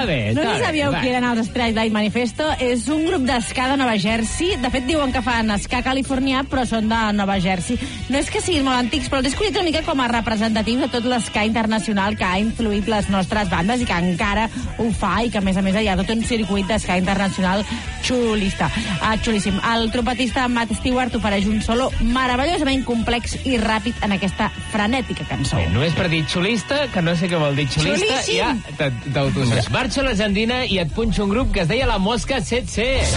bé. No sabíeu qui eren els Straight Light Manifesto? És un grup d'esca de Nova Jersey. De fet, diuen que fan esca californià, però són de Nova Jersey. No és que siguin molt antics, però els he escollit una mica com a representatius de tot l'esca internacional que ha influït les nostres bandes i que encara ho fa, i que, a més, hi ha tot un circuit d'esca internacional xulíssim. El trompetista Matt Stewart ofereix un solo meravellosament complex i ràpid en aquesta frenètica cançó. Bé, només per dir xulista, que no sé què vol dir xulista, ja t'autosaps. Marxo a l'Argentina i et punxo un grup que es deia La Mosca 7C.